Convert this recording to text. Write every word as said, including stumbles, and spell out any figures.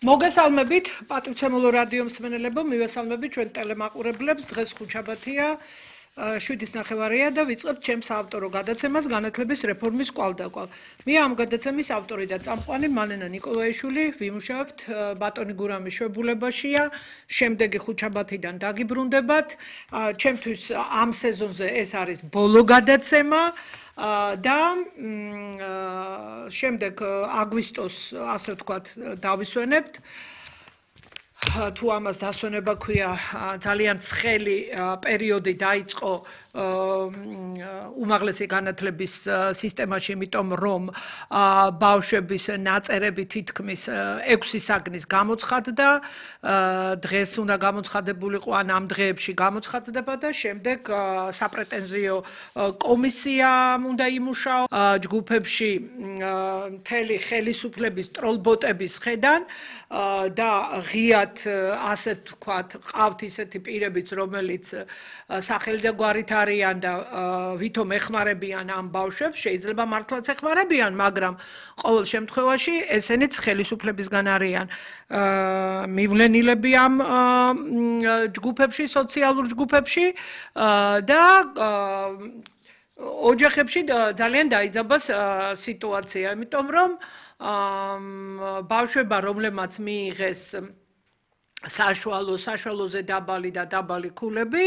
მოგესალმებით, პატივცემულო რადიო მსმენელებო, მივესალმებით ჩვენ ტელემაყურებლებს. დღეს ხუთშაბათია, შვიდის ნახევარია და ვიწყებთ ჩემს ავტორო გადაცემას განათლების რეფორმის კვალდაკვალ. მე ამ გადაცემის ავტორი და წამყვანი მანენა ნიკოლაიშვილი, ვიმუშავებთ ბატონი გურამის შვებულებაშია, შემდეგი ხუთშაბათიდან დაგიბრუნდებათ. ჩემთვის ამ სეზონზე ეს არის ბოლო გადაცემა. და შემდეგ აგვისტოს ასე ვთქვათ დავისვენებთ თუ ამას დასვენება ქვია ძალიან ცხელი პერიოდი დაიწყო უმაღლესი განათლების სისტემაში, იმიტომ რომ ბავშვების ნაწერები თითქმის ექვსი საგნის გამოცხადდა, დღეს უნდა გამოცხადებულიყო ან ამ დღეებში გამოცხადდება და შემდეგ საპრეტენზიო კომისია უნდა იმუშაო ჯგუფებში მთელი ხელისუფლების ტროლბოტების ხედან და ღიად ასე ვთქვათ ყავთ ისეთი პირებიც, რომელიც სახელი და გვარით არიან და ვითომ ეხმარებიან ამ ბავშვებს, შეიძლება მართლაც ეხმარებიან, მაგრამ ყოველ შემთხვევაში ესენიც ხელისუფლებისგან არიან მივლენილები ამ ჯგუფებში, სოციალურ ჯგუფებში და ოჯახებში ძალიან დაიძაბას სიტუაცია, იმიტომ რომ ბავშვებმა, რომლებმაც მიიღეს საშუალო, საშუალოზე დაბალი და დაბალი ქულები,